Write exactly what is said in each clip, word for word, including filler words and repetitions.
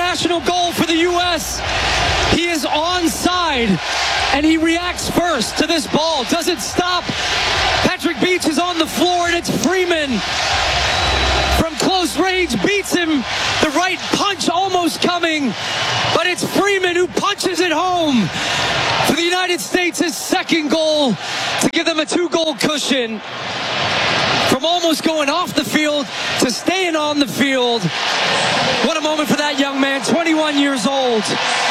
international goal for the U S. He is onside, and he reacts first to this ball. Doesn't stop. Patrick Beach is on the floor, and it's Freeman from close range, beats him. The right punch almost coming, but it's Freeman who punches it home for the United States, his second goal to give them a two-goal cushion. From almost going off the field to staying on the field. What a moment for that young man, twenty-one years old.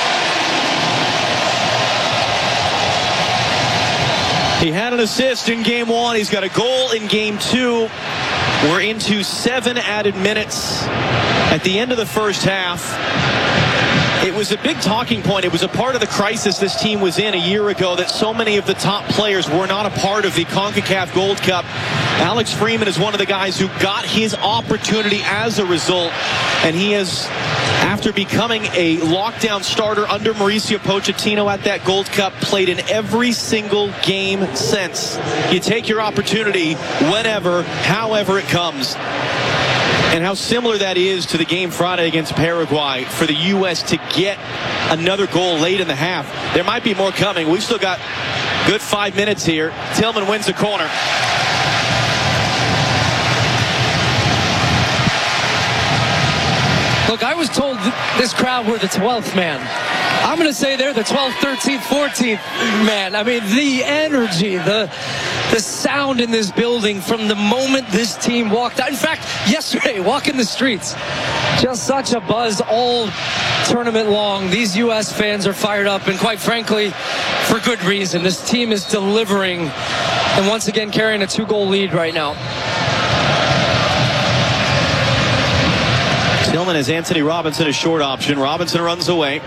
He had an assist in game one. He's got a goal in game two. We're into seven added minutes at the end of the first half. It was a big talking point. It was a part of the crisis this team was in a year ago, that so many of the top players were not a part of the CONCACAF Gold Cup. Alex Freeman is one of the guys who got his opportunity as a result, and he has, after becoming a lockdown starter under Mauricio Pochettino at that Gold Cup, played in every single game since. You take your opportunity whenever, however it comes. And how similar that is to the game Friday against Paraguay for the U S to get another goal late in the half. There might be more coming. We've still got good five minutes here. Tillman wins the corner. Look, I was told th- this crowd were the twelfth man. I'm going to say they're the twelfth, thirteenth, fourteenth man. I mean, the energy, the the sound in this building from the moment this team walked out. In fact, yesterday, walking the streets, just such a buzz all tournament long. These U S fans are fired up, and quite frankly, for good reason. This team is delivering, and once again carrying a two-goal lead right now. Tillman has Anthony Robinson a short option. Robinson runs away.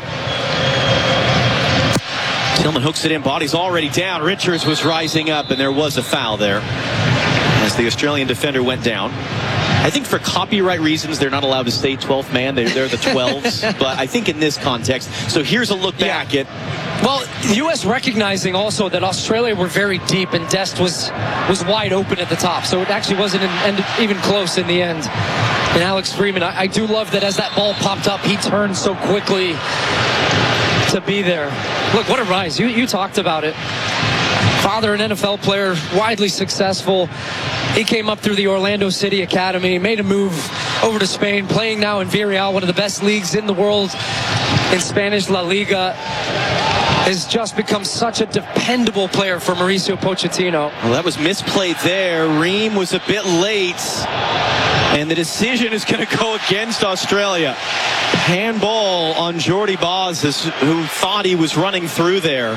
Tillman hooks it in. Body's already down. Richards was rising up, and there was a foul there as the Australian defender went down. I think for copyright reasons, they're not allowed to say twelfth man. They're, they're the twelves. But I think in this context, so here's a look back yeah. at... Well, the U S recognizing also that Australia were very deep, and Dest was was wide open at the top, so it actually wasn't in, end, even close in the end. And Alex Freeman, I, I do love that as that ball popped up, he turned so quickly to be there. Look, what a rise. You, you talked about it. Father, an N F L player, widely successful. He came up through the Orlando City Academy, made a move over to Spain, playing now in Villarreal, one of the best leagues in the world in Spanish La Liga. Has just become such a dependable player for Mauricio Pochettino. Well, that was misplayed there. Ream was a bit late, and the decision is going to go against Australia. Handball on Jordi Boz, who thought he was running through there.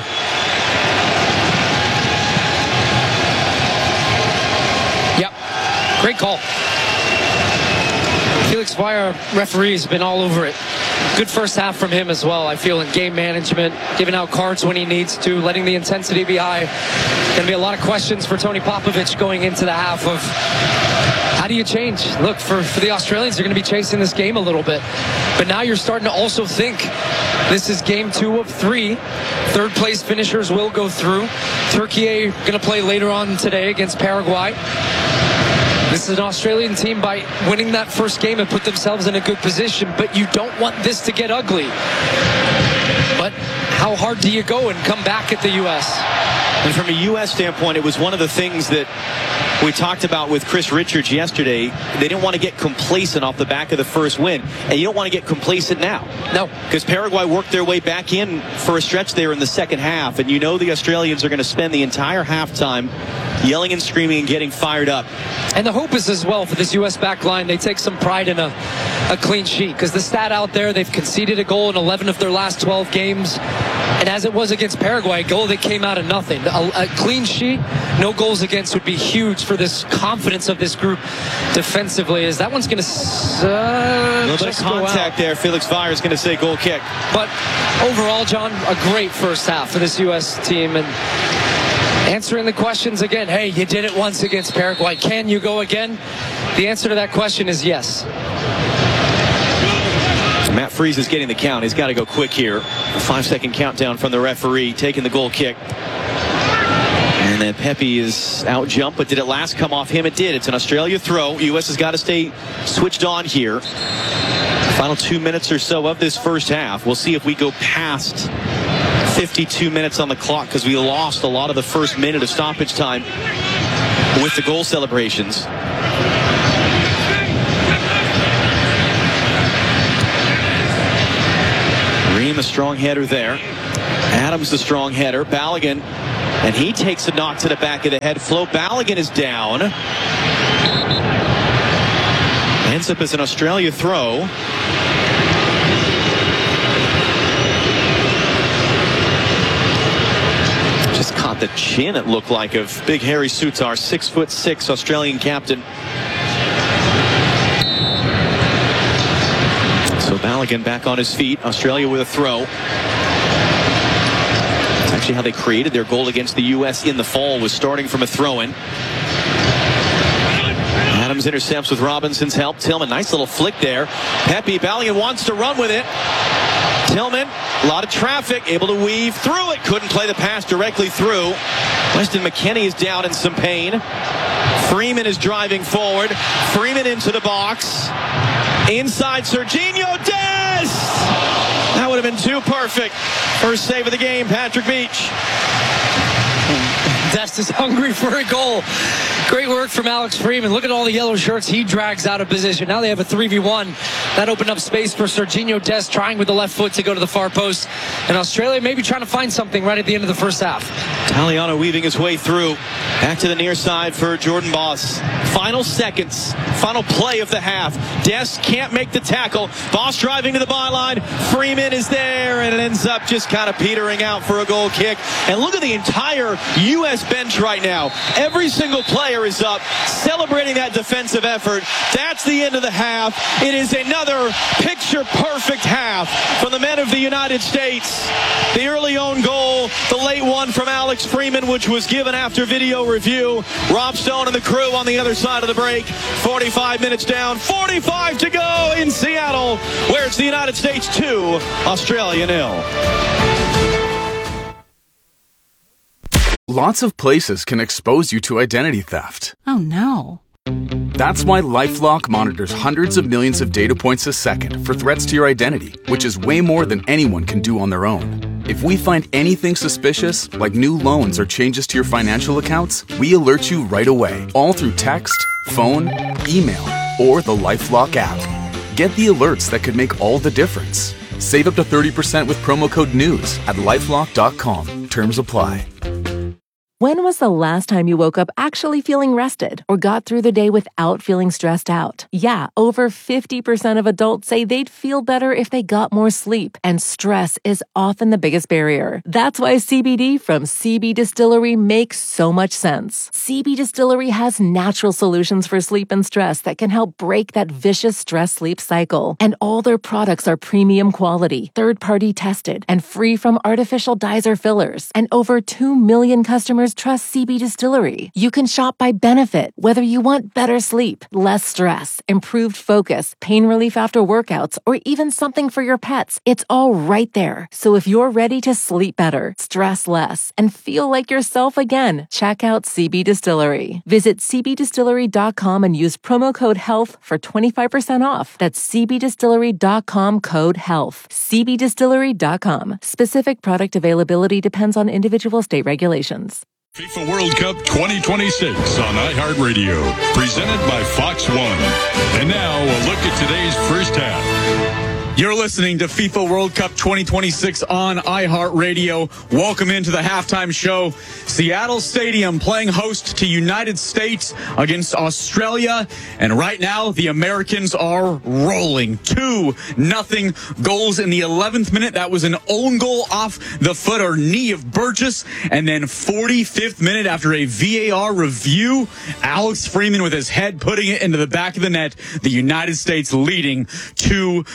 Yep, great call. Felix Vire, referee, has been all over it. Good first half from him as well, I feel, in game management, giving out cards when he needs to, letting the intensity be high. Going to be a lot of questions for Tony Popovich going into the half of how do you change? Look, for, for the Australians, they're going to be chasing this game a little bit. But now you're starting to also think this is game two of three. Third place finishers will go through. Turkey going to play later on today against Paraguay. This is an Australian team, by winning that first game, and put themselves in a good position, but you don't want this to get ugly. But how hard do you go and come back at the U S? And from a U S standpoint, it was one of the things that we talked about with Chris Richards yesterday. They didn't want to get complacent off the back of the first win, and you don't want to get complacent now. No. Because Paraguay worked their way back in for a stretch there in the second half, and you know the Australians are going to spend the entire halftime yelling and screaming and getting fired up. And the hope is as well for this U S back line, they take some pride in a, a clean sheet, because the stat out there, they've conceded a goal in eleven of their last twelve games. And as it was against Paraguay, a goal that came out of nothing. A, a clean sheet, no goals against, would be huge for this confidence of this group defensively, as that one's going to uh, a little bit of contact there. Felix Vire is going to say goal kick. But overall, John, a great first half for this U S team. And answering the questions again, hey, you did it once against Paraguay. Can you go again? The answer to that question is yes. Matt Freese is getting the count. He's got to go quick here. A five-second countdown from the referee, taking the goal kick. And then Pepe is out jump, but did it last come off him? It did. It's an Australia throw. U S has got to stay switched on here. Final two minutes or so of this first half. We'll see if we go past fifty-two minutes on the clock because we lost a lot of the first minute of stoppage time with the goal celebrations. Ream, a strong header there. Adams, the strong header. Balogun, and he takes a knock to the back of the head. Flo Balogun is down. Ends up as an Australia throw. Just caught the chin, it looked like, of big Harry Sutar, six foot six Australian captain. So Balogun back on his feet. Australia with a throw. It's actually how they created their goal against the U S in the fall, was starting from a throw-in. Adams intercepts with Robinson's help. Tillman, nice little flick there. Pepe, Balogun wants to run with it. Tillman, a lot of traffic, able to weave through it. Couldn't play the pass directly through. Weston McKennie is down in some pain. Freeman is driving forward. Freeman into the box. Inside Serginho Dest! That would have been too perfect. First save of the game, Patrick Beach. Dest is hungry for a goal. Great work from Alex Freeman. Look at all the yellow shirts he drags out of position. Now they have a three v one. That opened up space for Serginho Dest, trying with the left foot to go to the far post. And Australia maybe trying to find something right at the end of the first half. Taliano weaving his way through. Back to the near side for Jordan Boss. Final seconds. Final play of the half. Dest can't make the tackle. Boss driving to the byline. Freeman is there, and it ends up just kind of petering out for a goal kick. And look at the entire U S bench right now. Every single player is up, celebrating that defensive effort. That's the end of the half. It is another picture-perfect half from the men of the United States. The early own goal, the late one from Alex Freeman, which was given after video review. Rob Stone and the crew on the other side of the break. forty-five minutes down, forty-five to go in Seattle, where it's the United States two, Australia nil. Lots of places can expose you to identity theft. Oh no. That's why LifeLock monitors hundreds of millions of data points a second for threats to your identity, which is way more than anyone can do on their own. If we find anything suspicious, like new loans or changes to your financial accounts, we alert you right away, all through text, phone, email, or the LifeLock app. Get the alerts that could make all the difference. Save up to thirty percent with promo code NEWS at lifelock dot com. Terms apply. When was the last time you woke up actually feeling rested or got through the day without feeling stressed out? Yeah, over fifty percent of adults say they'd feel better if they got more sleep, and stress is often the biggest barrier. That's why C B D from C B Distillery makes so much sense. C B Distillery has natural solutions for sleep and stress that can help break that vicious stress-sleep cycle. And all their products are premium quality, third-party tested, and free from artificial dyes or fillers. And over two million customers trust C B Distillery. You can shop by benefit, whether you want better sleep, less stress, improved focus, pain relief after workouts, or even something for your pets. It's all right there. So if you're ready to sleep better, stress less, and feel like yourself again, check out C B Distillery. Visit c b distillery dot com and use promo code HEALTH for twenty-five percent off. That's c b distillery dot com code HEALTH. c b distillery dot com. Specific product availability depends on individual state regulations. FIFA World Cup twenty twenty-six on iHeartRadio, presented by Fox One. And now a look at today's first half. You're listening to FIFA World Cup twenty twenty-six on iHeartRadio. Welcome into the halftime show. Seattle Stadium playing host to United States against Australia. And right now, the Americans are rolling. Two nothing goals in the eleventh minute. That was an own goal off the foot or knee of Burgess. And then forty-fifth minute, after a V A R review, Alex Freeman with his head putting it into the back of the net. The United States leading two to nothing.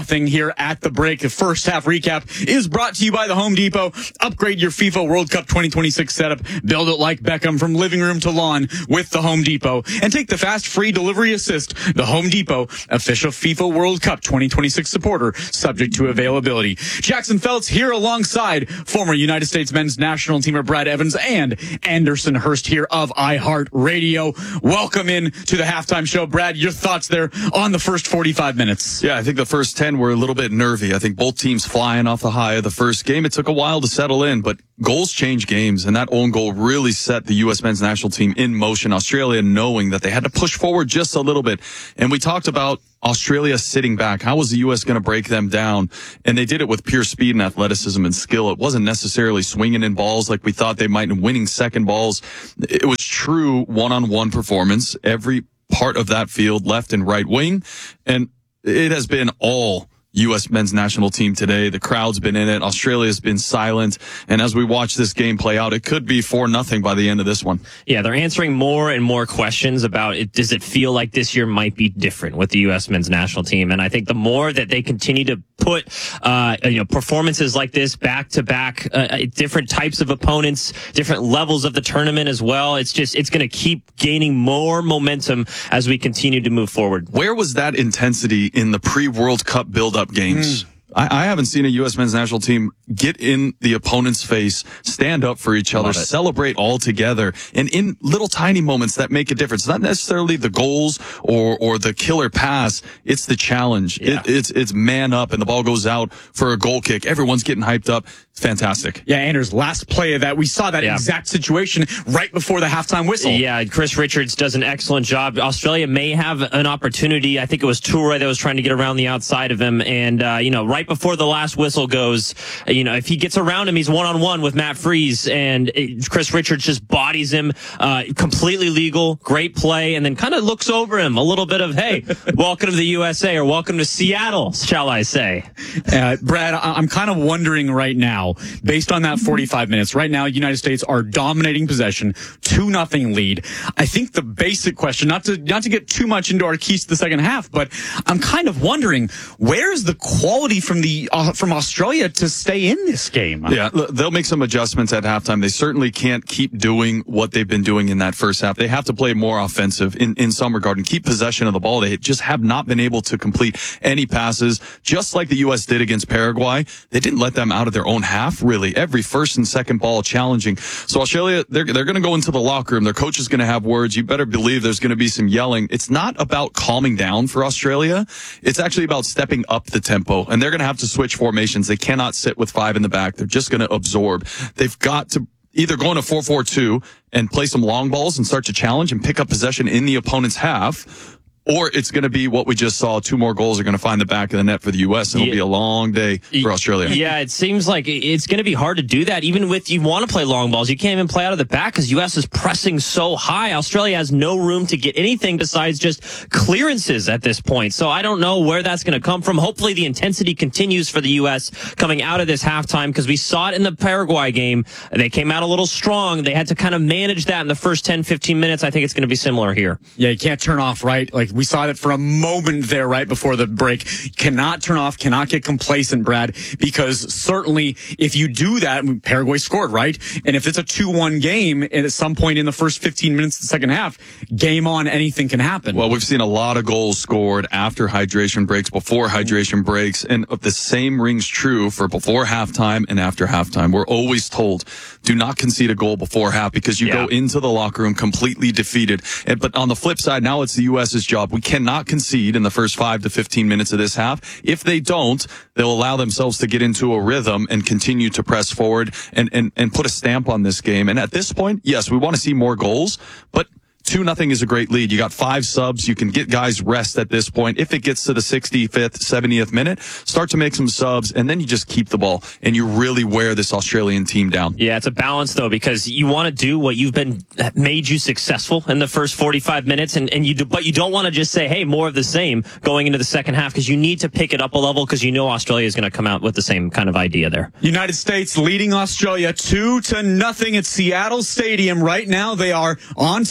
nothing here at the break. The first half recap is brought to you by the Home Depot. Upgrade your FIFA World Cup twenty twenty-six setup. Build it like Beckham from living room to lawn with the Home Depot. And take the fast free delivery assist. The Home Depot, official FIFA World Cup twenty twenty-six supporter, subject to availability. Jackson Feltz here alongside former United States men's national teamer Brad Evans and Anderson Hurst here of iHeartRadio. Welcome in to the halftime show. Brad, your thoughts there on the first forty-five minutes? Yeah, I think the first ten were a little bit nervy. I think both teams flying off the high of the first game. It took a while to settle in, but goals change games, and that own goal really set the U S men's national team in motion. Australia knowing that they had to push forward just a little bit. And we talked about Australia sitting back. How was the U S going to break them down? And they did it with pure speed and athleticism and skill. It wasn't necessarily swinging in balls like we thought they might and winning second balls. It was true one-on-one performance. Every part of that field, left and right wing. And it has been all U S men's national team today. The crowd's been in it. Australia's been silent. And as we watch this game play out, it could be four nothing by the end of this one. Yeah, they're answering more and more questions about it. Does it feel like this year might be different with the U S men's national team? And I think the more that they continue to put, uh, you know, performances like this back to back, uh, different types of opponents, different levels of the tournament as well, it's just, it's going to keep gaining more momentum as we continue to move forward. Where was that intensity in the pre-World Cup build-up games? Mm. I, I haven't seen a U S men's national team get in the opponent's face, stand up for each other, celebrate all together, and in little tiny moments that make a difference. Not necessarily the goals or or the killer pass. It's the challenge. Yeah. It, it's it's man up and the ball goes out for a goal kick. Everyone's getting hyped up. Fantastic. Yeah, Anders, last play of that, we saw that yeah. exact situation right before the halftime whistle. Yeah, Chris Richards does an excellent job. Australia may have an opportunity. I think it was Toure that was trying to get around the outside of him. And, uh, you know, right before the last whistle goes, you know, if he gets around him, he's one-on-one with Matt Freese. And it, Chris Richards just bodies him. Uh, completely legal. Great play. And then kind of looks over him. A little bit of, hey, welcome to the U S A or welcome to Seattle, shall I say. Uh, Brad, I'm kind of wondering right now, based on that forty-five minutes, right now, United States are dominating possession, two nothing lead. I think the basic question, not to not to get too much into our keys to the second half, but I'm kind of wondering, where's the quality from the uh, from Australia to stay in this game? Yeah, they'll make some adjustments at halftime. They certainly can't keep doing what they've been doing in that first half. They have to play more offensive in, in some regard and keep possession of the ball. They just have not been able to complete any passes, just like the U S did against Paraguay. They didn't let them out of their own half, really. Every first and second ball challenging. So Australia, they're, they're going to go into the locker room. Their coach is going to have words. You better believe there's going to be some yelling. It's not about calming down for Australia. It's actually about stepping up the tempo. And they're going to have to switch formations. They cannot sit with five in the back. They're just going to absorb. They've got to either go into four four two and play some long balls and start to challenge and pick up possession in the opponent's half, or it's going to be what we just saw. Two more goals are going to find the back of the net for the U S. It'll yeah. be a long day for Australia. Yeah, it seems like it's going to be hard to do that. Even with you want to play long balls, you can't even play out of the back because U S is pressing so high. Australia has no room to get anything besides just clearances at this point. So I don't know where that's going to come from. Hopefully the intensity continues for the U S coming out of this halftime because we saw it in the Paraguay game. They came out a little strong. They had to kind of manage that in the first ten, fifteen minutes. I think it's going to be similar here. Yeah, you can't turn off, right? Like, we saw it for a moment there right before the break. Cannot turn off, cannot get complacent, Brad, because certainly if you do that, Paraguay scored, right? And if it's a two one game and at some point in the first fifteen minutes of the second half, game on, anything can happen. Well, we've seen a lot of goals scored after hydration breaks, before hydration breaks, and the same rings true for before halftime and after halftime. We're always told, do not concede a goal before half because you yeah. go into the locker room completely defeated. And, but on the flip side, now it's the U S's job. We cannot not concede in the first five to fifteen minutes of this half. If they don't, they'll allow themselves to get into a rhythm and continue to press forward and, and, and put a stamp on this game. And at this point, yes, we want to see more goals, but two nothing is a great lead. You got five subs. You can get guys rest at this point. If it gets to the sixty-fifth, seventieth minute, start to make some subs, and then you just keep the ball, and you really wear this Australian team down. Yeah, it's a balance, though, because you want to do what you've been made you successful in the first forty-five minutes, and, and you do, but you don't want to just say, hey, more of the same going into the second half, because you need to pick it up a level, because you know Australia is going to come out with the same kind of idea there. United States leading Australia two to nothing at Seattle Stadium. Right now, they are on top and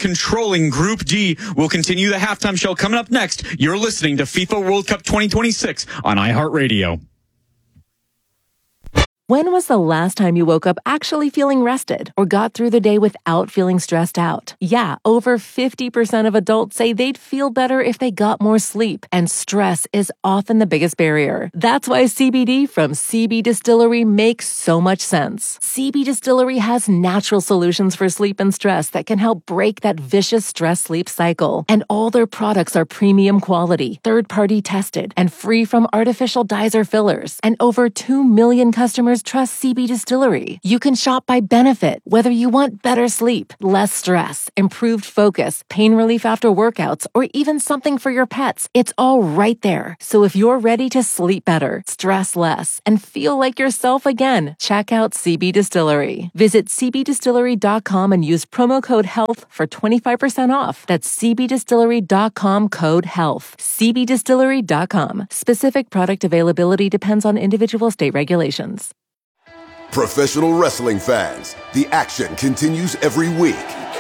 controlling Group D. We'll continue the halftime show coming up next. You're listening to FIFA World Cup twenty twenty-six on iHeartRadio. When was the last time you woke up actually feeling rested or got through the day without feeling stressed out? Yeah, over fifty percent of adults say they'd feel better if they got more sleep, and stress is often the biggest barrier. That's why C B D from C B Distillery makes so much sense. C B Distillery has natural solutions for sleep and stress that can help break that vicious stress-sleep cycle. And all their products are premium quality, third-party tested, and free from artificial dyes or fillers. And over two million customers trust C B Distillery. You can shop by benefit, whether you want better sleep, less stress, improved focus, pain relief after workouts, or even something for your pets. It's all right there. So if you're ready to sleep better, stress less, and feel like yourself again, check out C B Distillery. Visit c b distillery dot com and use promo code HEALTH for twenty-five percent off. That's c b distillery dot com code HEALTH. c b distillery dot com. Specific product availability depends on individual state regulations. Professional wrestling fans, the action continues every week.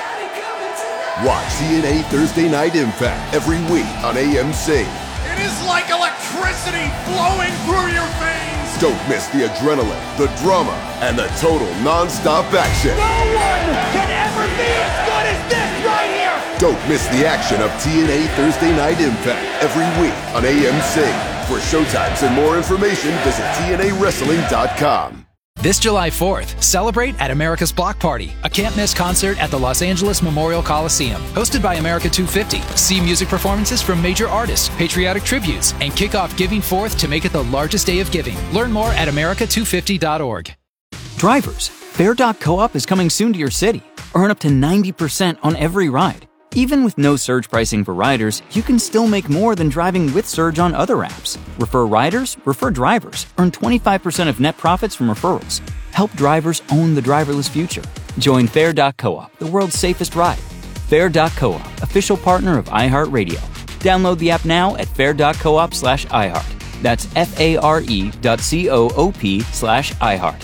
Watch T N A Thursday Night Impact every week on A M C. It is like electricity flowing through your veins. Don't miss the adrenaline, the drama, and the total non-stop action. No one can ever be as good as this right here. Don't miss the action of T N A Thursday Night Impact every week on A M C. For showtimes and more information, visit T N A wrestling dot com. This July fourth, celebrate at America's Block Party, a can't-miss concert at the Los Angeles Memorial Coliseum. Hosted by America two fifty. See music performances from major artists, patriotic tributes, and kick off Giving Fourth to make it the largest day of giving. Learn more at america two fifty dot org. Drivers, Fare dot coop is coming soon to your city. Earn up to ninety percent on every ride. Even with no surge pricing for riders, you can still make more than driving with Surge on other apps. Refer riders, refer drivers. Earn twenty-five percent of net profits from referrals. Help drivers own the driverless future. Join Fare dot coop, the world's safest ride. Fare dot coop, official partner of iHeartRadio. Download the app now at fare dot coop slash iHeart. That's F-A-R-E dot C-O-O-P slash iHeart.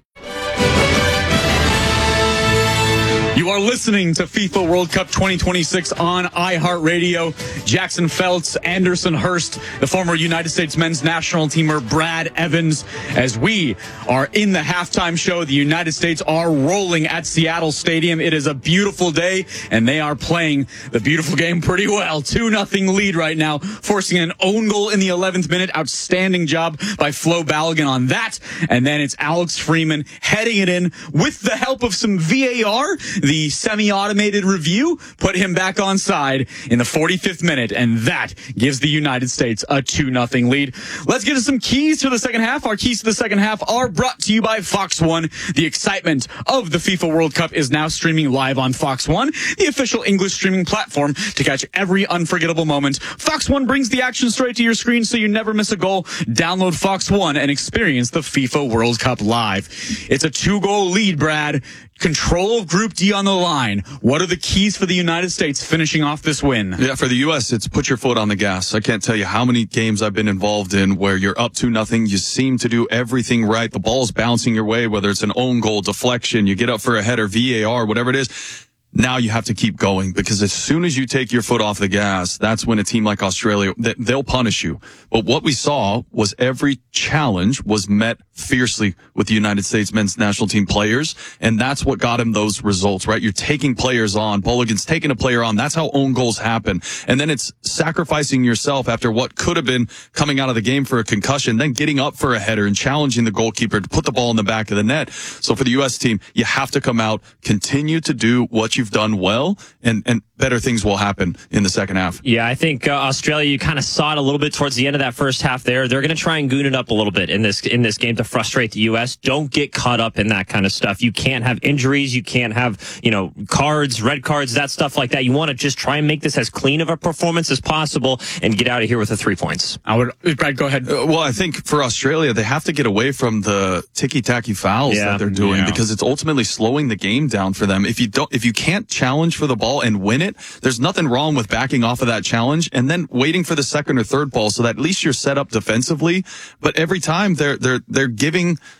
You are listening to FIFA World Cup twenty twenty-six on iHeartRadio. Jackson Feltz, Anderson Hurst, the former United States men's national teamer Brad Evans. As we are in the halftime show, the United States are rolling at Seattle Stadium. It is a beautiful day, and they are playing the beautiful game pretty well. two nothing lead right now, forcing an own goal in the eleventh minute. Outstanding job by Flo Balogun on that. And then it's Alex Freeman heading it in with the help of some V A R. The semi-automated review put him back on side in the forty-fifth minute, and that gives the United States a two nothing lead. Let's get to some keys for the second half. Our keys to the second half are brought to you by Fox One. The excitement of the FIFA World Cup is now streaming live on Fox One, the official English streaming platform to catch every unforgettable moment. Fox One brings the action straight to your screen so you never miss a goal. Download Fox One and experience the FIFA World Cup live. It's a two-goal lead, Brad. Control of Group D on the line. What are the keys for the United States finishing off this win? Yeah, for the U S, it's put your foot on the gas. I can't tell you how many games I've been involved in where you're up to nothing. You seem to do everything right. The ball's bouncing your way, whether it's an own goal, deflection, you get up for a header, V A R, whatever it is. Now you have to keep going, because as soon as you take your foot off the gas, that's when a team like Australia, they'll punish you. But what we saw was every challenge was met fiercely with the United States men's national team players, and that's what got him those results, right? You're taking players on. Balogun's taking a player on. That's how own goals happen. And then it's sacrificing yourself after what could have been coming out of the game for a concussion, then getting up for a header and challenging the goalkeeper to put the ball in the back of the net. So for the U S team, you have to come out, continue to do what you you've done well, and, and better things will happen in the second half. Yeah, I think uh, Australia, you kind of saw it a little bit towards the end of that first half there. They're going to try and goon it up a little bit in this in this game to frustrate the U S. Don't get caught up in that kind of stuff. You can't have injuries. You can't have, you know, cards, red cards, that stuff like that. You want to just try and make this as clean of a performance as possible and get out of here with the three points. I would, Brad, go ahead. Uh, well, I think for Australia, they have to get away from the ticky-tacky fouls yeah, that they're doing, yeah. because it's ultimately slowing the game down for them. If you don't, if you can't challenge for the ball and win it, there's nothing wrong with backing off of that challenge and then waiting for the second or third ball so that at least you're set up defensively. But every time they're they're they're giving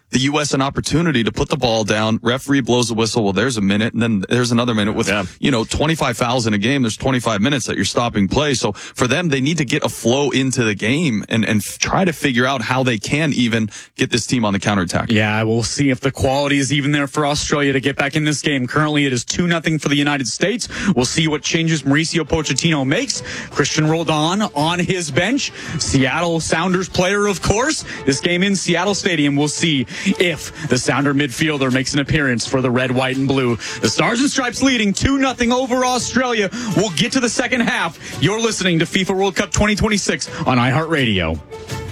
the U S an opportunity to put the ball down. Referee blows the whistle. Well, there's a minute, and then there's another minute with, yeah. you know, twenty-five fouls in a game. There's twenty-five minutes that you're stopping play. So for them, they need to get a flow into the game and, and f- try to figure out how they can even get this team on the counterattack. Yeah, we'll see if the quality is even there for Australia to get back in this game. Currently, it is two nothing for the United States. We'll see what changes Mauricio Pochettino makes. Christian Roldan on his bench. Seattle Sounders player, of course. This game in Seattle Stadium, we'll see if the Sounder midfielder makes an appearance for the red, white, and blue. The Stars and Stripes leading two nothing over Australia. We'll get to the second half. You're listening to FIFA World Cup twenty twenty-six on iHeartRadio.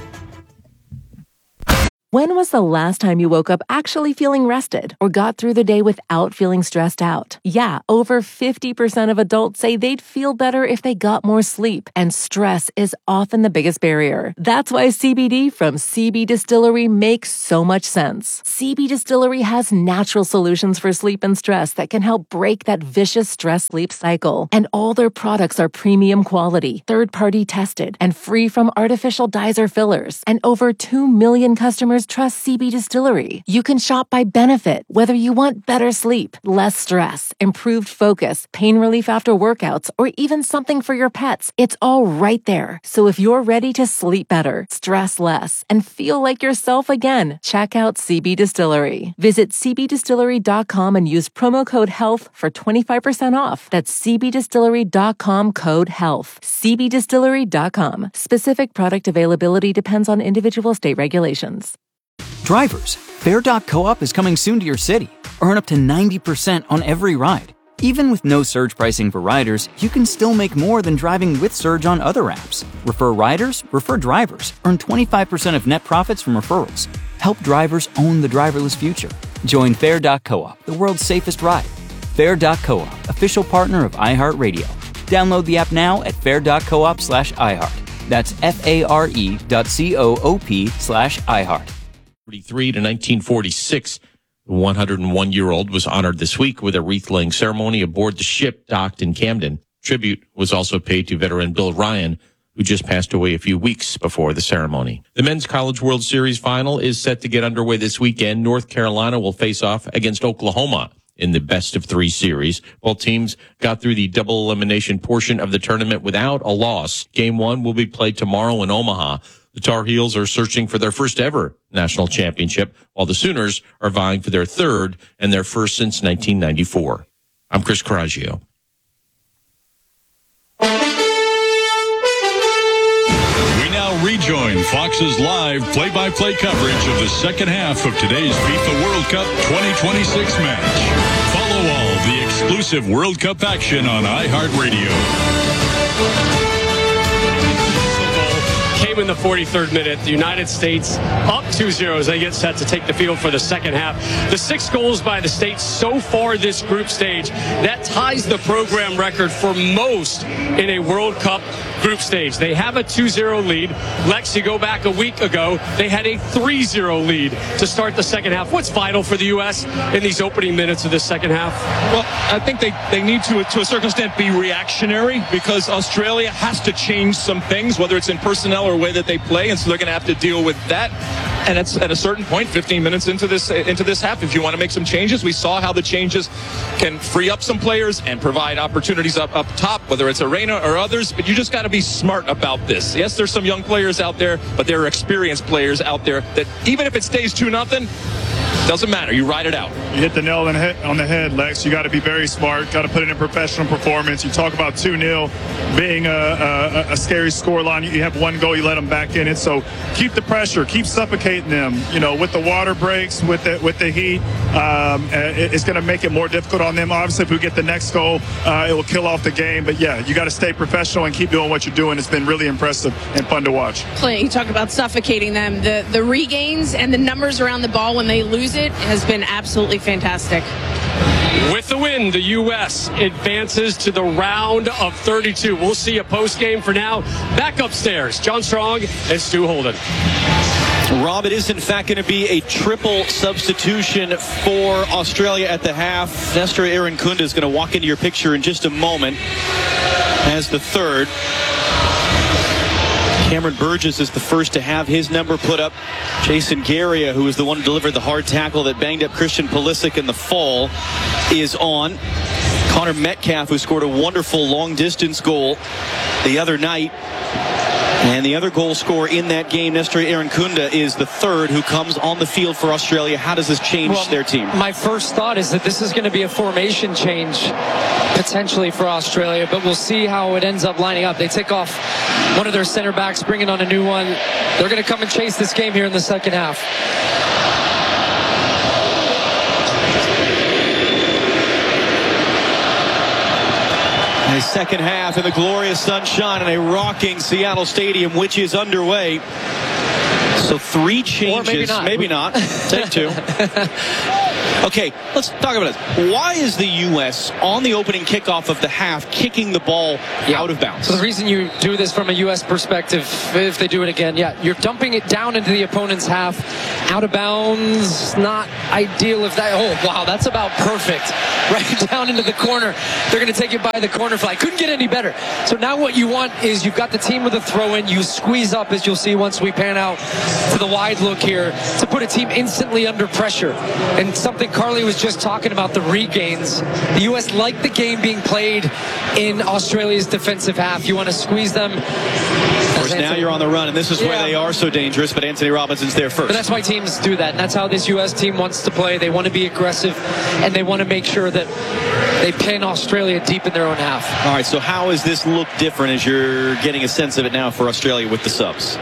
When was the last time you woke up actually feeling rested or got through the day without feeling stressed out? Yeah, over fifty percent of adults say they'd feel better if they got more sleep, and stress is often the biggest barrier. That's why C B D from C B Distillery makes so much sense. C B Distillery has natural solutions for sleep and stress that can help break that vicious stress-sleep cycle. And all their products are premium quality, third-party tested, and free from artificial dyes or fillers. And over two million customers trust C B Distillery. You can shop by benefit, whether you want better sleep, less stress, improved focus, pain relief after workouts, or even something for your pets. It's all right there. So if you're ready to sleep better, stress less, and feel like yourself again, check out C B Distillery. Visit c b distillery dot com and use promo code HEALTH for twenty-five percent off. That's c b distillery dot com code HEALTH. c b distillery dot com. Specific product availability depends on individual state regulations. Drivers, Fair dot Co-op is coming soon to your city. Earn up to ninety percent on every ride. Even with no surge pricing for riders, you can still make more than driving with Surge on other apps. Refer riders, refer drivers. Earn twenty-five percent of net profits from referrals. Help drivers own the driverless future. Join Fair dot Co-op, the world's safest ride. Fair dot Co-op, official partner of iHeartRadio. Download the app now at fair dot coop slash iHeart. That's F-A-R-E dot C-O-O-P slash iHeart. forty-three to nineteen forty-six, the one hundred one year old was honored this week with a wreath-laying ceremony aboard the ship docked in Camden. Tribute was also paid to veteran Bill Ryan, who just passed away a few weeks before the ceremony. The Men's College World Series final is set to get underway this weekend. North Carolina will face off against Oklahoma in the best of three series. Both teams got through the double elimination portion of the tournament without a loss. Game one will be played tomorrow in Omaha. The Tar Heels are searching for their first ever national championship, while the Sooners are vying for their third and their first since nineteen ninety-four. I'm Chris Coraggio. We now rejoin Fox's live play-by-play coverage of the second half of today's FIFA World Cup twenty twenty-six match. Follow all the exclusive World Cup action on iHeartRadio. In the forty-third minute, the United States up two zero as they get set to take the field for the second half. The six goals by the States so far this group stage, that ties the program record for most in a World Cup group stage. They have a two zero lead. Lex, you go back a week ago, they had a three zero lead to start the second half. What's vital for the U S in these opening minutes of the second half? Well, I think they, they need to, to a certain extent, be reactionary, because Australia has to change some things, whether it's in personnel or way that they play, and so they're going to have to deal with that. And it's at a certain point, fifteen minutes into this into this half, if you want to make some changes, we saw how the changes can free up some players and provide opportunities up up top, whether it's Arena or others. But you just got to be smart about this. Yes, there's some young players out there, but there are experienced players out there that even if it stays two nothing, doesn't matter. You ride it out. You hit the nail on the head, on the head Lex. You got to be very smart. Got to put it in professional performance. You talk about two nil being a, a, a scary scoreline. You have one goal, you let them back in it. So keep the pressure. Keep suffocating them. You know, with the water breaks, with the, with the heat, um, it, it's going to make it more difficult on them. Obviously, if we get the next goal, uh, it will kill off the game. But, yeah, you got to stay professional and keep doing what you're doing. It's been really impressive and fun to watch. Clint, you talk about suffocating them. The, the regains and the numbers around the ball when they lose it has been absolutely fantastic. With the win, the U S advances to the round of thirty-two. We'll see a post game. For now, back upstairs, John Strong and Stu Holden. Rob, it is in fact going to be a triple substitution for Australia at the half. Nestor Irankunda is going to walk into your picture in just a moment as the third. Cameron Burgess is the first to have his number put up. Jason Garia, who was the one who delivered the hard tackle that banged up Christian Pulisic in the fall, is on. Connor Metcalf, who scored a wonderful long-distance goal the other night. And the other goal scorer in that game, Nestor Irankunda, is the third who comes on the field for Australia. How does this change well, their team? My first thought is that this is going to be a formation change potentially for Australia, but we'll see how it ends up lining up. They take off one of their center backs, bringing on a new one. They're going to come and chase this game here in the second half. The second half in the glorious sunshine in a rocking Seattle Stadium, which is underway. So three changes. Or maybe not. Maybe not. Take two. Okay, let's talk about this. Why is the U S on the opening kickoff of the half kicking the ball yeah. out of bounds? So the reason you do this from a U S perspective, if they do it again, yeah, you're dumping it down into the opponent's half. Out of bounds, not ideal if that, oh, wow, that's about perfect. Right down into the corner. They're going to take it by the corner flag. Couldn't get any better. So now what you want is you've got the team with a throw-in. You squeeze up, as you'll see once we pan out to the wide look here, to put a team instantly under pressure. And something Carly was just talking about, the regains. The U S like the game being played in Australia's defensive half. You want to squeeze them. Of course, now you're on the run, and this is yeah. where they are so dangerous, but Anthony Robinson's there first. But that's why teams do that, and that's how this U S team wants to play. They want to be aggressive, and they want to make sure that they pin Australia deep in their own half. All right, so how does this look different as you're getting a sense of it now for Australia with the subs?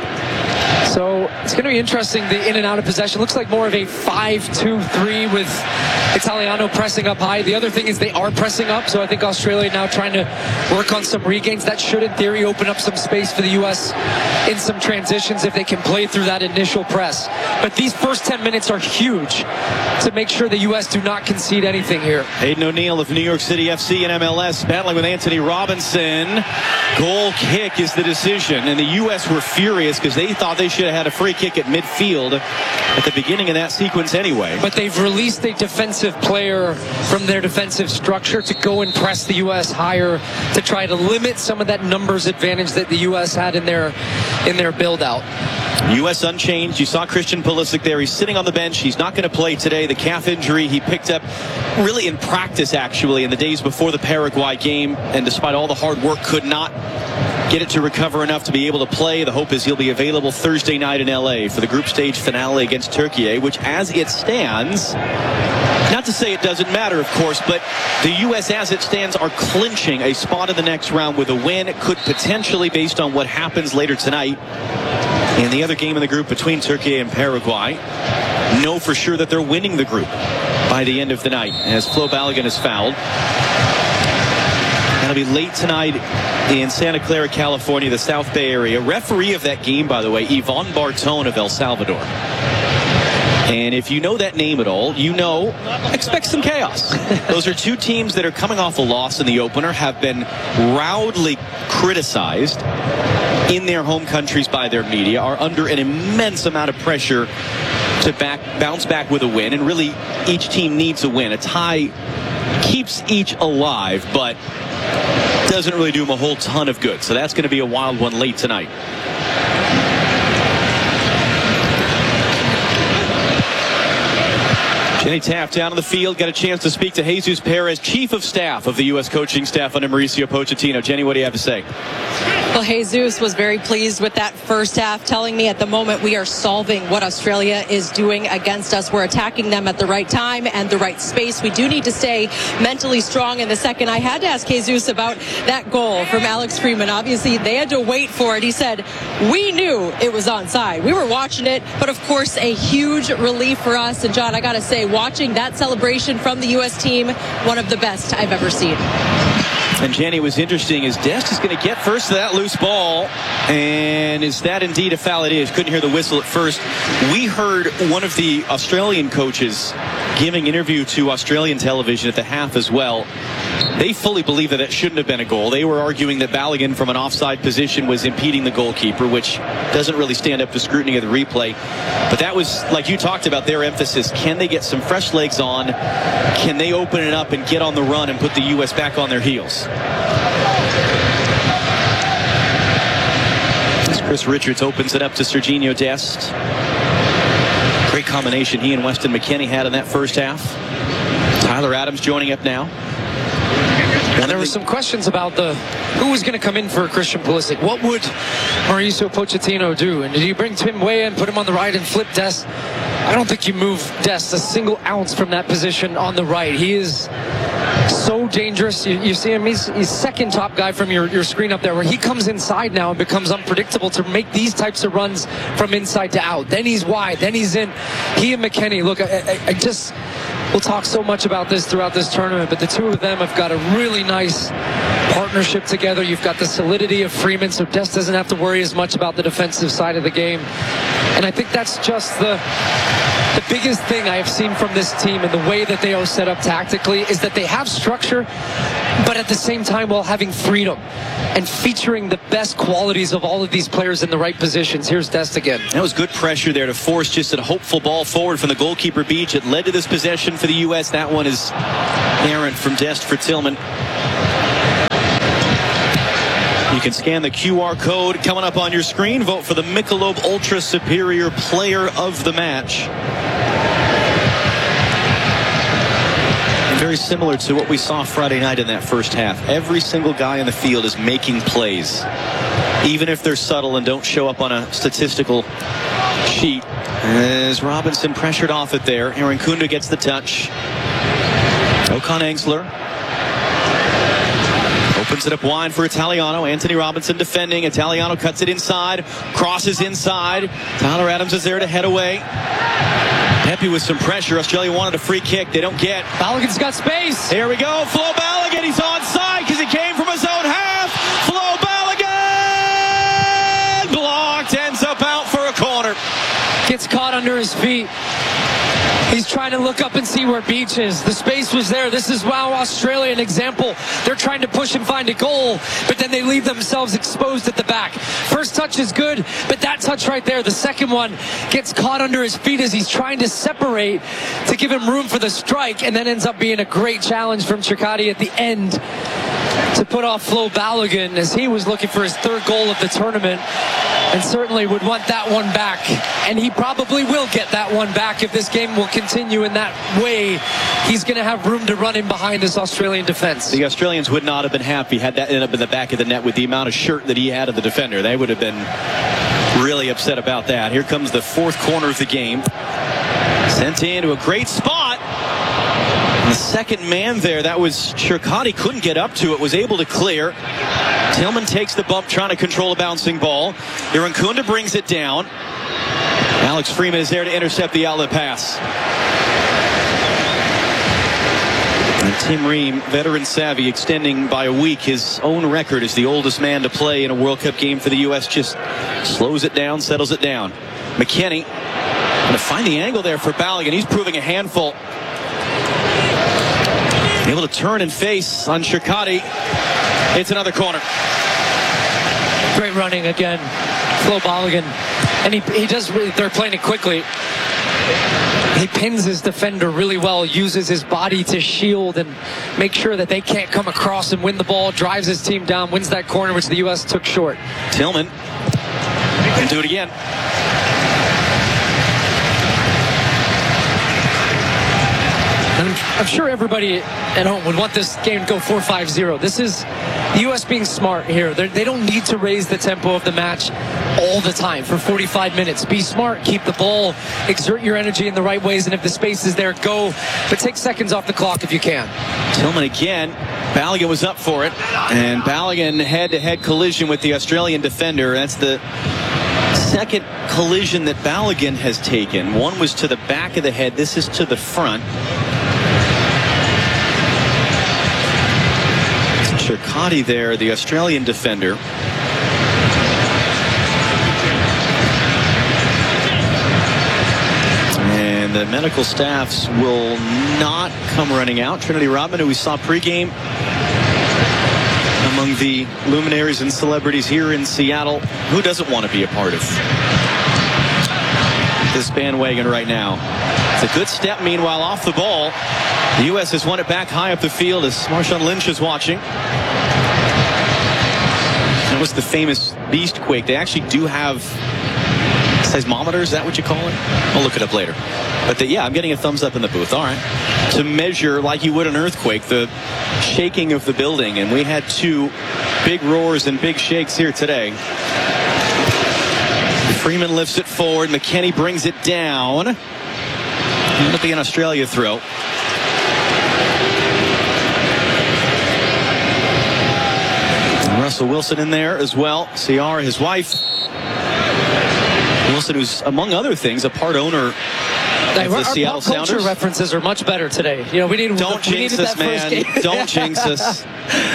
So it's going to be interesting, the in and out of possession. Looks like more of a five two three with Italiano pressing up high. The other thing is they are pressing up, so I think Australia now trying to work on some regains. That should, in theory, open up some space for the U S in some transitions if they can play through that initial press. But these first ten minutes are huge to make sure the U S do not concede anything here. Hayden O'Neill of New York City F C and M L S battling with Anthony Robinson. Goal kick is the decision, and the U S were furious because they thought they should have had a free kick at midfield at the beginning of that sequence anyway. But they've released a defensive player from their defensive structure to go and press the U S higher to try to limit some of that numbers advantage that the U S had in their in their build out. U S unchanged. You saw Christian Pulisic there. He's sitting on the bench. He's not going to play today. The calf injury he picked up really in practice, actually, in the days before the Paraguay game, and despite all the hard work, could not get it to recover enough to be able to play. The hope is he'll be available Thursday night in L A for the group stage finale against Turkey, which, as it stands, not to say it doesn't matter, of course, but the U S, as it stands, are clinching a spot in the next round with a win. It could potentially, based on what happens later tonight in the other game in the group between Turkey and Paraguay, know for sure that they're winning the group by the end of the night, as Flo Balogun is fouled. That'll be late tonight in Santa Clara, California, the South Bay area. Referee of that game, by the way, Yvonne Bartone of El Salvador. And if you know that name at all, you know, expect some chaos. Those are two teams that are coming off a loss in the opener, have been roundly criticized in their home countries by their media, are under an immense amount of pressure to back, bounce back with a win. And really, each team needs a win. A tie keeps each alive, but doesn't really do them a whole ton of good. So that's going to be a wild one late tonight. Jenny Taft down on the field, got a chance to speak to Jesus Perez, Chief of Staff of the U S coaching staff under Mauricio Pochettino. Jenny, what do you have to say? Well, Jesus was very pleased with that first half, telling me at the moment we are solving what Australia is doing against us. We're attacking them at the right time and the right space. We do need to stay mentally strong in the second. I had to ask Jesus about that goal from Alex Freeman. Obviously, they had to wait for it. He said, we knew it was onside. We were watching it, but of course, a huge relief for us. And John, I got to say, watching that celebration from the U S team, one of the best I've ever seen. And Jenny, was interesting as Dest is going to get first to that loose ball. And is that indeed a foul? It is. Couldn't hear the whistle at first. We heard one of the Australian coaches giving interview to Australian television at the half as well. They fully believe that it shouldn't have been a goal. They were arguing that Balogun from an offside position was impeding the goalkeeper, which doesn't really stand up to scrutiny of the replay. But that was, like you talked about, their emphasis. Can they get some fresh legs on? Can they open it up and get on the run and put the U S back on their heels? Chris Richards opens it up to Serginho Dest. Great combination he and Weston McKennie had in that first half. Tyler Adams joining up now. And there were some questions about the who was going to come in for Christian Pulisic. What would Mauricio Pochettino do? And did you bring Tim Weah and put him on the right and flip Dest? I don't think you move Dest a single ounce from that position on the right. He is so dangerous. You, you see him, he's, he's second top guy from your, your screen up there, where he comes inside now and becomes unpredictable to make these types of runs from inside to out. Then he's wide, then he's in. He and McKennie, look, I, I, I just, we'll talk so much about this throughout this tournament, but the two of them have got a really nice partnership together. You've got the solidity of Freeman, so Dest doesn't have to worry as much about the defensive side of the game. And I think that's just the the biggest thing I have seen from this team and the way that they are set up tactically is that they have structure, but at the same time while having freedom and featuring the best qualities of all of these players in the right positions. Here's Dest again. That was good pressure there to force just a hopeful ball forward from the goalkeeper Beach. It led to this possession for the U S. That one is errant from Dest for Tillman. You can scan the Q R code coming up on your screen. Vote for the Michelob Ultra Superior Player of the Match. And very similar to what we saw Friday night in that first half. Every single guy in the field is making plays, even if they're subtle and don't show up on a statistical sheet. As Robinson pressured off it there. Aaron Kunda gets the touch. Okan Engsler opens it up wide for Italiano. Anthony Robinson defending. Italiano cuts it inside. Crosses inside. Tyler Adams is there to head away. Pepe with some pressure. Australia wanted a free kick. They don't get. Balogun's got space. Here we go. Flo Balogun. He's onside because he came from his own half. Flo Balogun blocked. Ends up out for a corner. Gets caught under his feet. He's trying to look up and see where Beach is. The space was there. This is wow, Australia, an example. They're trying to push and find a goal, but then they leave themselves exposed at the back. First touch is good, but that touch right there, the second one, gets caught under his feet as he's trying to separate to give him room for the strike, and then ends up being a great challenge from Chircati at the end to put off Flo Balogun as he was looking for his third goal of the tournament and certainly would want that one back. And he probably will get that one back if this game will continue in that way. He's going to have room to run in behind this Australian defense. The Australians would not have been happy had that ended up in the back of the net with the amount of shirt that he had of the defender. They would have been really upset about that. Here comes the fourth corner of the game. Sent into a great spot. And the second man there, that was Chircati, couldn't get up to it, was able to clear. Tillman takes the bump, trying to control a bouncing ball. Irankunda brings it down. Alex Freeman is there to intercept the outlet pass. And Tim Ream, veteran savvy, extending by a week his own record as the oldest man to play in a World Cup game for the U S. Just slows it down, settles it down. McKennie going to find the angle there for Balogun. He's proving a handful. Able to turn and face on Chircati. It's another corner. Great running again, Flo Balogun. And he, he does really, they're playing it quickly. He pins his defender really well, uses his body to shield and make sure that they can't come across and win the ball, drives his team down, wins that corner, which the U S took short. Tillman can do it again. And I'm, I'm sure everybody at home would want this game to go four five zero. This is the U S being smart here. They're, they don't need to raise the tempo of the match all the time for forty-five minutes. Be smart, keep the ball, exert your energy in the right ways, and if the space is there, go. But take seconds off the clock if you can. Tillman again. Balogun was up for it. And Balogun head-to-head collision with the Australian defender. That's the second collision that Balogun has taken. One was to the back of the head. This is to the front. Chircati there, the Australian defender. And the medical staffs will not come running out. Trinity Rodman, who we saw pregame among the luminaries and celebrities here in Seattle, who doesn't want to be a part of this bandwagon right now? It's a good step, meanwhile, off the ball. The U S has won it back high up the field as Marshawn Lynch is watching. And course, the famous Beastquake. They actually do have seismometers. Is that what you call it? I'll look it up later. But the, yeah, I'm getting a thumbs up in the booth. All right. To measure, like you would an earthquake, the shaking of the building. And we had two big roars and big shakes here today. Freeman lifts it forward. McKennie brings it down. It'll be an Australia throw. And Russell Wilson in there as well. Ciara, his wife. Wilson, who's, among other things, a part owner of the our Seattle pop culture Sounders. references are much better today. You know, we need Don't we jinx needed us, that first man. game. Don't jinx us.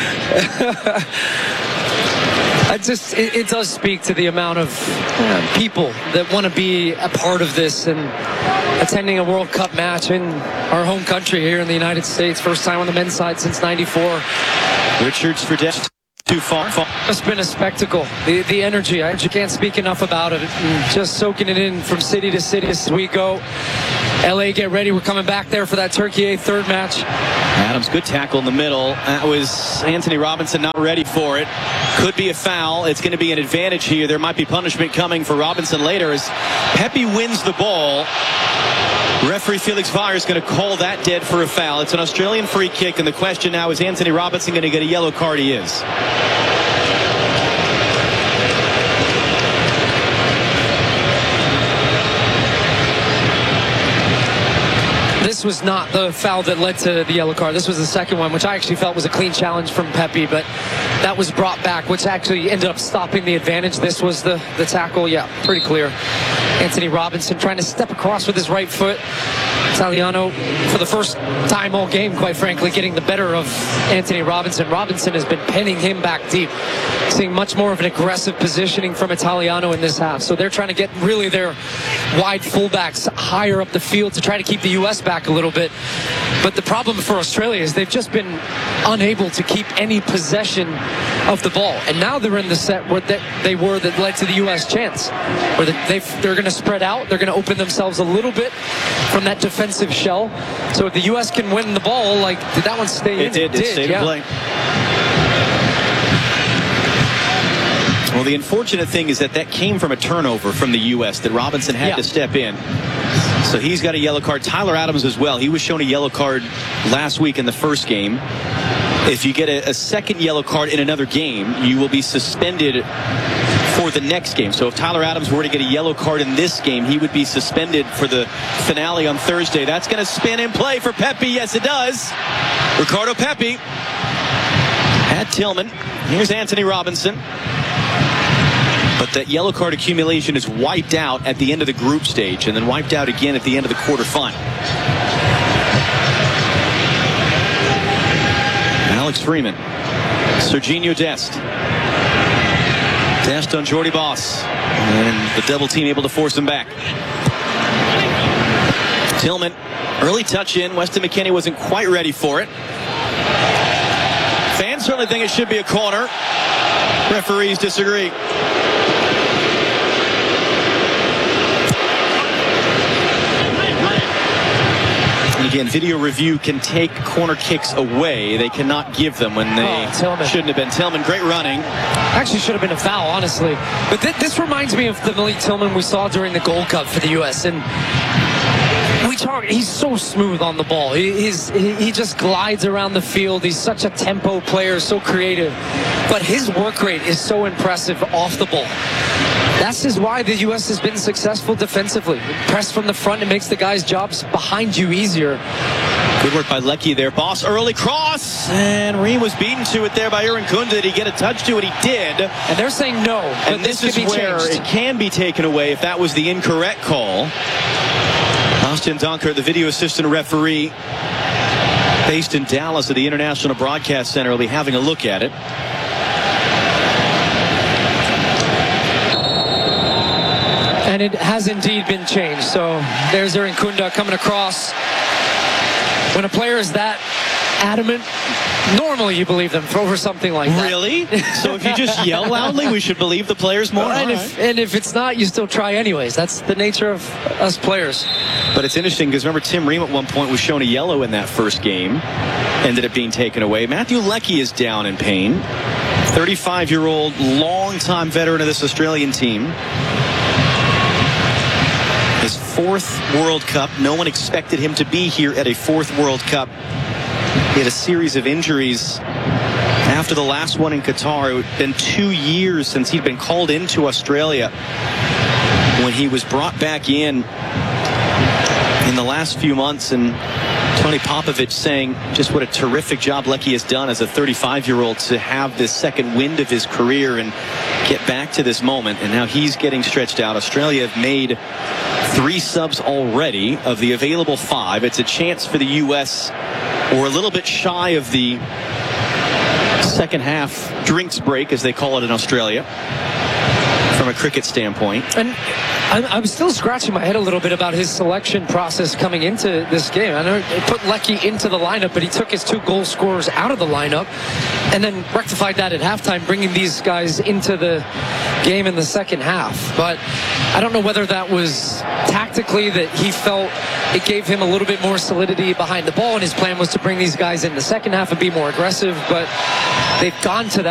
I just it, it does speak to the amount of uh, people that want to be a part of this and attending a World Cup match in our home country here in the United States. First time on the men's side since ninety-four. Richards for death. Too far. It's been a spectacle. The the energy, I just can't speak enough about it. And just soaking it in from city to city as we go. L A, get ready. We're coming back there for that Turkey A third match. Adams, good tackle in the middle. That was Anthony Robinson not ready for it. Could be a foul. It's going to be an advantage here. There might be punishment coming for Robinson later as Pepe wins the ball. Referee Felix Vaer is going to call that dead for a foul. It's an Australian free kick, and the question now is Anthony Robinson going to get a yellow card? He is. This was not the foul that led to the yellow card. This was the second one, which I actually felt was a clean challenge from Pepe, but that was brought back, which actually ended up stopping the advantage. This was the, the tackle. Yeah, pretty clear. Anthony Robinson trying to step across with his right foot. Italiano, for the first time all game, quite frankly, getting the better of Anthony Robinson. Robinson has been pinning him back deep, seeing much more of an aggressive positioning from Italiano in this half. So they're trying to get really their wide fullbacks higher up the field to try to keep the U S back a little bit. But the problem for Australia is they've just been unable to keep any possession of the ball. And now they're in the set where they were that led to the U S chance, where they're going to spread out. They're going to open themselves a little bit from that defensive shell. So if the U S can win the ball, like, did that one stay in? It did. It, did, it stayed yeah. in play. Well, the unfortunate thing is that that came from a turnover from the U S that Robinson had yeah. to step in. So he's got a yellow card. Tyler Adams as well. He was shown a yellow card last week in the first game. If you get a, a second yellow card in another game, you will be suspended for the next game. So if Tyler Adams were to get a yellow card in this game, he would be suspended for the finale on Thursday. That's going to spin in play for Pepe. Yes, it does. Ricardo Pepi at Tillman. Here's Anthony Robinson. But that yellow card accumulation is wiped out at the end of the group stage and then wiped out again at the end of the quarterfinal. Alex Freeman. Serginho Dest. Dest on Jordy Boss. And the double team able to force him back. Tillman. Early touch in. Weston McKennie wasn't quite ready for it. Fans certainly think it should be a corner. Referees disagree. And again, video review can take corner kicks away. They cannot give them when they oh, shouldn't have been. Tillman, great running. Actually should have been a foul, honestly. But th this reminds me of the Malik Tillman we saw during the Gold Cup for the U S And we talk, he's so smooth on the ball. He, he's, he, he just glides around the field. He's such a tempo player, so creative. But his work rate is so impressive off the ball. That's just why the U S has been successful defensively. Press from the front, it makes the guys' jobs behind you easier. Good work by Leckie there. Boss, early cross. And Reem was beaten to it there by Aaron Kunda. Did he get a touch to it? He did. And they're saying no. But and this, this is where changed. It can be taken away if that was the incorrect call. Austin Dunker, the video assistant referee, based in Dallas at the International Broadcast Center, will be having a look at it. And it has indeed been changed. So there's Aaron Kunda coming across. When a player is that adamant, normally you believe them over something like that. Really? So if you just yell loudly, we should believe the players more? And, if, and if it's not, you still try anyways. That's the nature of us players. But it's interesting because remember Tim Ream at one point was shown a yellow in that first game. Ended up being taken away. Matthew Leckie is down in pain. thirty-five-year-old, long-time veteran of this Australian team. His fourth World Cup. No one expected him to be here at a fourth World Cup. He had a series of injuries after the last one in Qatar. It had been two years since he'd been called into Australia. When he was brought back in in the last few months, and Tony Popovich saying just what a terrific job Lecky has done as a thirty-five-year-old to have this second wind of his career and get back to this moment. And now he's getting stretched out. Australia have made three subs already of the available five. It's a chance for the U S, or a little bit shy of the second half drinks break, as they call it in Australia, from a cricket standpoint. And I'm, I'm still scratching my head a little bit about his selection process coming into this game. I know he put Lecky into the lineup, but he took his two goal scorers out of the lineup and then rectified that at halftime, bringing these guys into the game in the second half. But I don't know whether that was tactically that he felt it gave him a little bit more solidity behind the ball, and his plan was to bring these guys in the second half and be more aggressive. But they've gone to that.